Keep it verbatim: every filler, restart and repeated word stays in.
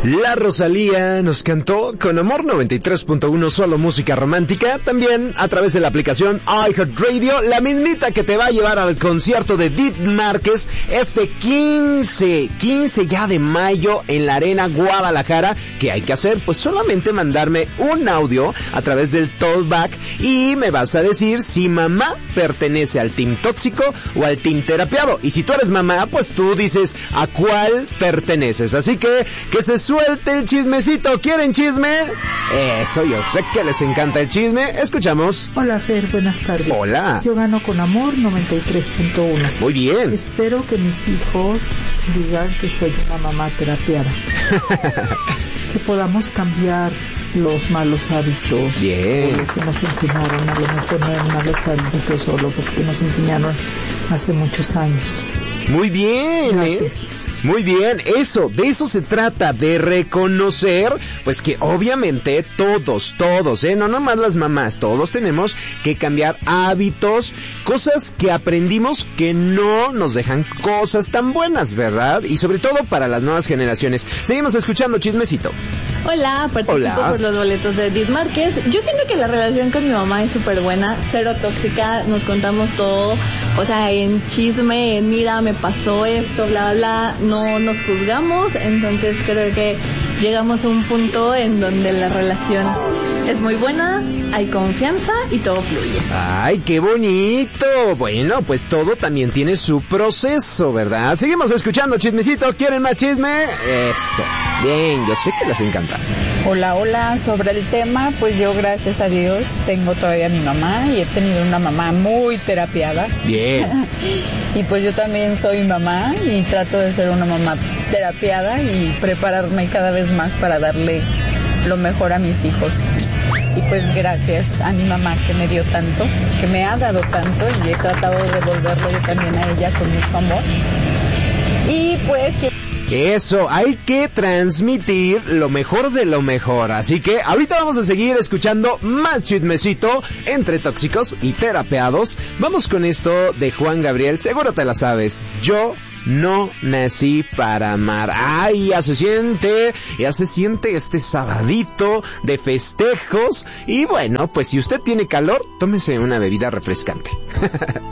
La Rosalía nos cantó con Amor noventa y tres punto uno, solo música romántica, también a través de la aplicación iHeartRadio, la mismita que te va a llevar al concierto de Edith Márquez este quince, quince ya de mayo en la Arena Guadalajara. ¿Qué hay que hacer? Pues solamente mandarme un audio a través del Talkback y me vas a decir si mamá pertenece al team tóxico o al team terapiado. Y si tú eres mamá, pues tú dices a cuál perteneces. Así que, que se suelte el chismecito. ¿Quieren chisme? Eso, yo sé que les encanta el chisme. Escuchamos. Hola, Fer, buenas tardes. Hola. Yo gano con Amor noventa y tres punto uno. Muy bien. Espero que mis hijos digan que soy una mamá terapiada. Que podamos cambiar los malos hábitos. Bien. O lo que nos enseñaron, a lo mejor no eran malos hábitos, solo porque nos enseñaron hace muchos años. Muy bien. Gracias. ¿eh? Muy bien, eso, de eso se trata, de reconocer, pues que obviamente todos, todos, eh, no nomás las mamás, todos tenemos que cambiar hábitos, cosas que aprendimos que no nos dejan cosas tan buenas, ¿verdad? Y sobre todo para las nuevas generaciones. Seguimos escuchando chismecito. Hola, participo Hola. por los boletos de Edith Márquez. Yo siento que la relación con mi mamá es súper buena, cero tóxica, nos contamos todo, o sea, en chisme, en mira, me pasó esto, bla, bla, no no nos juzgamos, entonces creo que llegamos a un punto en donde la relación es muy buena, hay confianza y todo fluye. ¡Ay, qué bonito! Bueno, pues todo también tiene su proceso, ¿verdad? Seguimos escuchando chismecito. ¿Quieren más chisme? Eso. Bien, yo sé que les encanta. Hola, hola. Sobre el tema, pues yo, gracias a Dios, tengo todavía a mi mamá y he tenido una mamá muy terapiada. Bien. Y pues yo también soy mamá y trato de ser una mamá terapiada y prepararme cada vez más para darle lo mejor a mis hijos. Y pues gracias a mi mamá que me dio tanto, que me ha dado tanto, y he tratado de devolverlo yo también a ella con mucho amor. Y pues que... Eso, hay que transmitir lo mejor de lo mejor. Así que ahorita vamos a seguir escuchando más chismecito entre tóxicos y terapeados. Vamos con esto de Juan Gabriel, seguro te la sabes. Yo no nací para amar. Ay, ya se siente, ya se siente este sabadito de festejos. Y bueno, pues si usted tiene calor, tómese una bebida refrescante.